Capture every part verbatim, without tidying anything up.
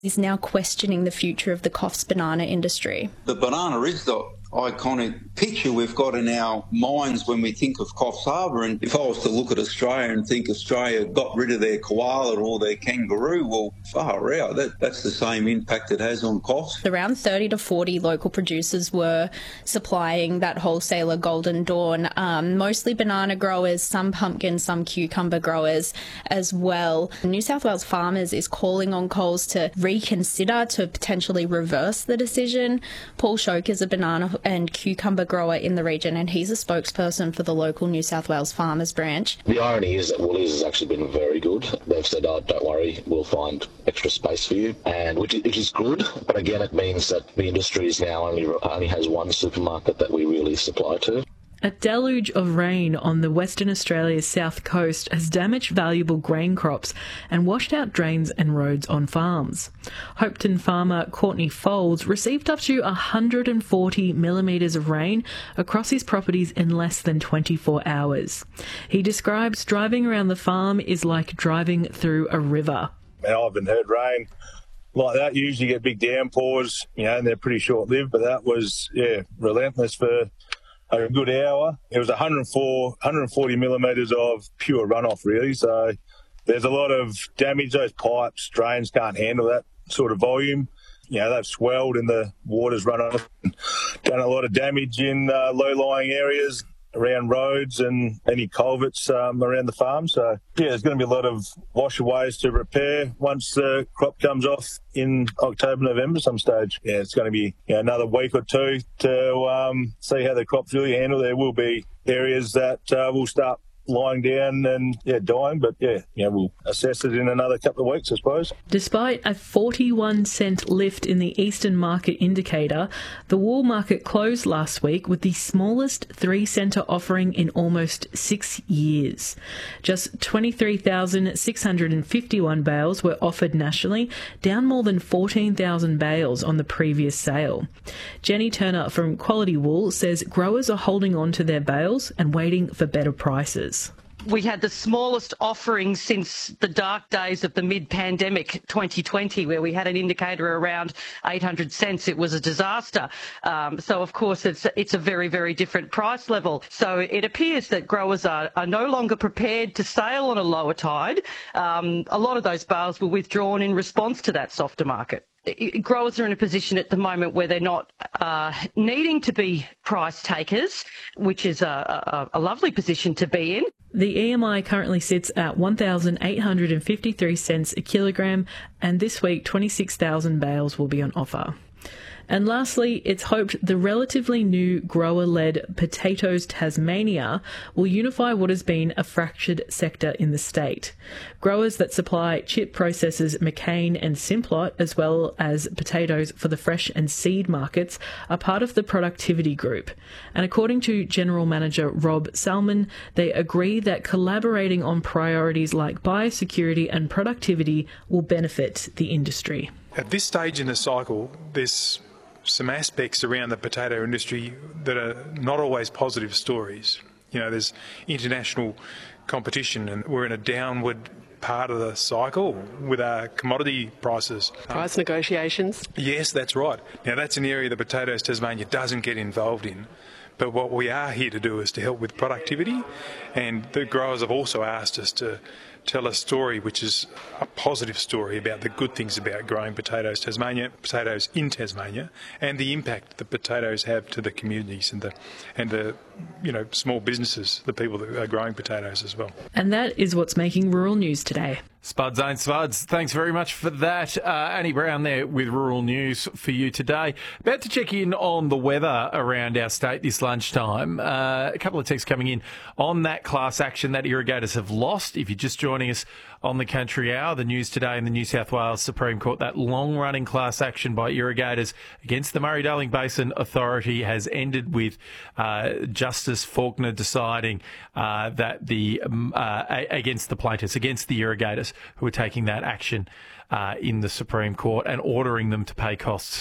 is now questioning the future of the Coffs banana industry. The banana is the iconic picture we've got in our minds when we think of Coffs Harbour, and if I was to look at Australia and think Australia got rid of their koala or their kangaroo, well, far out, that, that's the same impact it has on Coffs. Around thirty to forty local producers were supplying that wholesaler Golden Dawn, um, mostly banana growers, some pumpkin, some cucumber growers as well. New South Wales Farmers is calling on Coles to reconsider, to potentially reverse the decision. Paul Shoke is a banana and cucumber grower in the region, and he's a spokesperson for the local New South Wales Farmers branch. The irony is that Woolies has actually been very good. They've said, oh, don't worry, we'll find extra space for you, and which, which is good, but again it means that the industry is now only, only has one supermarket that we really supply to. A deluge of rain on the Western Australia's south coast has damaged valuable grain crops and washed out drains and roads on farms. Hopeton farmer Courtney Folds received up to one hundred forty millimetres of rain across his properties in less than twenty-four hours. He describes driving around the farm is like driving through a river. I haven't heard rain like that. You usually get big downpours, you know, and they're pretty short-lived, but that was, yeah, relentless for a good hour. It was one hundred four, one hundred forty millimetres of pure runoff, really. So there's a lot of damage. Those pipes, drains can't handle that sort of volume. You know, they've swelled and the water's run off. Done a lot of damage in uh, low-lying areas around roads and any culverts um, around the farm. So, yeah, there's going to be a lot of washaways to repair once the crop comes off in October, November some stage. Yeah, it's going to be you know, another week or two to um, see how the crops really handle. There will be areas that uh, will start lying down and yeah, dying, but yeah, yeah, we'll assess it in another couple of weeks, I suppose. Despite a forty-one cent lift in the Eastern Market Indicator, the wool market closed last week with the smallest three-centre offering in almost six years. Just twenty-three thousand six hundred fifty-one bales were offered nationally, down more than fourteen thousand bales on the previous sale. Jenny Turner from Quality Wool says growers are holding on to their bales and waiting for better prices. We had the smallest offering since the dark days of the mid-pandemic twenty twenty, where we had an indicator around eight hundred cents. It was a disaster. Um, so, of course, it's it's a very, very different price level. So it appears that growers are, are no longer prepared to sail on a lower tide. Um, a lot of those bales were withdrawn in response to that softer market. Growers are in a position at the moment where they're not uh, needing to be price takers, which is a, a, a lovely position to be in. The E M I currently sits at one thousand eight hundred fifty-three cents a kilogram, and this week twenty-six thousand bales will be on offer. And lastly, it's hoped the relatively new grower-led Potatoes Tasmania will unify what has been a fractured sector in the state. Growers that supply chip processors McCain and Simplot, as well as potatoes for the fresh and seed markets, are part of the productivity group. And according to General Manager Rob Salmon, they agree that collaborating on priorities like biosecurity and productivity will benefit the industry. At this stage in the cycle, there's some aspects around the potato industry that are not always positive stories. You know, there's international competition and we're in a downward part of the cycle with our commodity prices. Price um, negotiations? Yes, that's right. Now, that's an area that Potatoes Tasmania doesn't get involved in. But what we are here to do is to help with productivity, and the growers have also asked us to tell a story which is a positive story about the good things about growing potatoes Tasmania, potatoes in Tasmania, and the impact that potatoes have to the communities and the and the you know small businesses, the people that are growing potatoes as well. And that is what's making Rural News today. Spuds ain't spuds. Thanks very much for that. Uh, Annie Brown there with Rural News for you today. About to check in on the weather around our state this lunchtime. Uh, a couple of texts coming in on that class action that irrigators have lost. If you're just joining us on the Country Hour, the news today in the New South Wales Supreme Court, that long-running class action by irrigators against the Murray-Darling Basin Authority has ended with uh, Justice Faulkner deciding uh, that the um, uh, against the plaintiffs, against the irrigators who are taking that action uh, in the Supreme Court, and ordering them to pay costs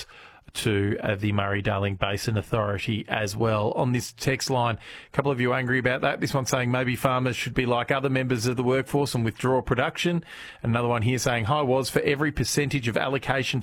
to uh, the Murray-Darling Basin Authority as well. On this text line, a couple of you angry about that. This one saying maybe farmers should be like other members of the workforce and withdraw production. Another one here saying high was for every percentage of allocation